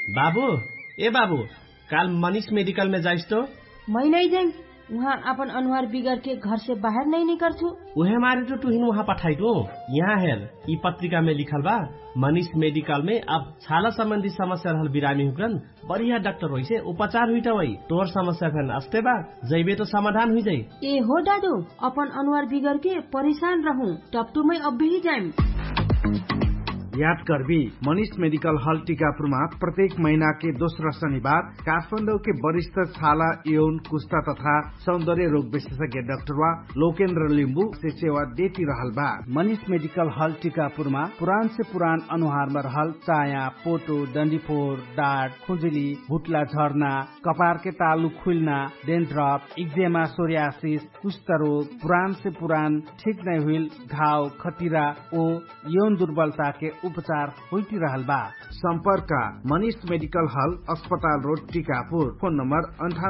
बाबू ए बाबू काल मनीष मेडिकल में जाइस तो? मैं नहीं जाऊँ, वहाँ अपन अनुहार बिगड़ के घर से बाहर नहीं निकलू। उहे मारे तो तुहिन वहाँ पठाई तो। यहाँ हेर ई पत्रिका में लिखल बा मनीष मेडिकल में अब छाला संबंधी समस्या रहल बिरामी हुकन बढ़िया डॉक्टर होई से उपचार हुई वही तोर समस्या फैन अस्ते बा जैबे तो समाधान हुई जाये। ए हो दादू अपन अनुहार बिगड़ के परेशान रहूं टपटू में अब भी जाए। याद करबी मनीष मेडिकल हॉल टीकापुरमा प्रत्येक महीना के दोस्रो शनिबार काठमाडौँ के वरिष्ठ छाला यौन कुष्ठा तथा सौंदर्य रोग विशेषज्ञ डाक्टर लोकेन्द्र लिम्बू से सेवा देती रहल बा। मनीष मेडिकल हॉल टीकापुरमा पुरान से पुरान अनुहार में रहल चाया, पोटो, डंडीफोर, डाँट, खुजली, भुटला झर्ना, कपार के तालु खुलना, डेन्ड्रफ, एक्जेमा, सोरियासिस, कुष्ठ रोग, पुरान से पुरान ठीक नहीं हुई घाव, खतिरा ओ यौन दुर्बलता के उपचार होती रहल बा। संपर्क मनीष मेडिकल हॉल अस्पताल रोड टीकापुर। फोन नंबर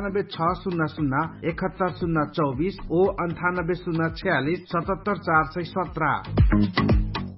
9860071024 ओ 9806477417।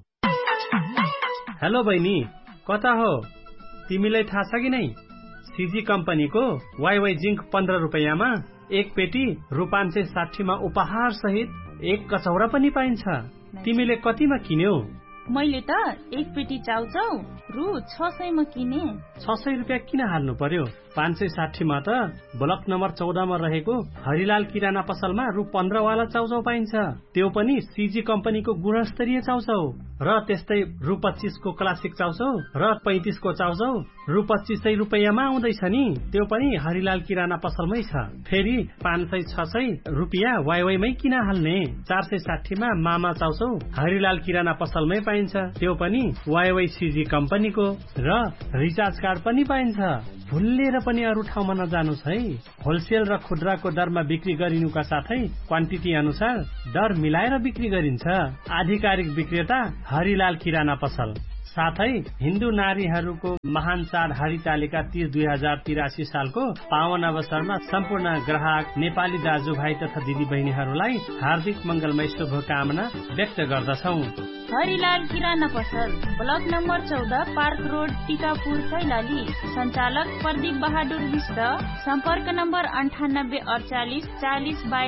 हेलो बहिनी कता हो तिमीलाई थाहा छ कि नहीं? सीजी कंपनीको वाईवाई जिंक 15 रुपैयाँमा एक पेटी रु 560 मा उपहार सहित एक कचौरा पनि पाइन्छ। तिमीले कतिमा किन्यौ? मैले त एक पेटी चाउचाउ रु 600 मा किने। 600 रुपियाँ किन हाल्नु पर्यो? 560 मा त ब्लक नम्बर 14 मा रहेको हरिलाल किराना पसलमा रु 15 वाला चाउचाउ पाइन्छ। त्यो पनि सीजी कम्पनीको गुणस्तरीय चाउचाउ। र त्यस्तै रु 25 को क्लासिक चाउचाउ र 35 को चाउचाउ रु 2500 रुपैयाँमा आउँदैछ नि। त्यो पनि हरिलाल किराना पसलमै छ। फेरि 500-600 रुपियाँ वाईवाईमै किन हाल्ने? 460 मा मामा चाउचाउ हरिलाल किराना पसलमै पाइन्छ। त्यो पनि वाईवाई सीजी कम्पनीको। र रिचार्ज कार्ड पनि पाइन्छ। भुलेर पनि अरू ठाउँमा नजानुस् है। होलसेल र खुद्राको दरमा बिक्री गरिनुका साथै क्वान्टिटी अनुसार दर मिलाएर बिक्री गरिन्छ। आधिकारिक विक्रेता हरिलाल किराना पसल। साथै हिन्दू नारीहरूको महान चाड हरितालिका 30/2083 सालको पावन अवसरमा सम्पूर्ण ग्राहक नेपाली दाजुभाइ तथा दिदी बहिनीहरूलाई हार्दिक मंगलमय शुभकामना व्यक्त गर्दछौं। हरिलाल किराना पसल block number 14 park road Tikapur Kailali. संचालक प्रदीप बहादुर विष्ट। संपर्क नम्बर 9848 40 22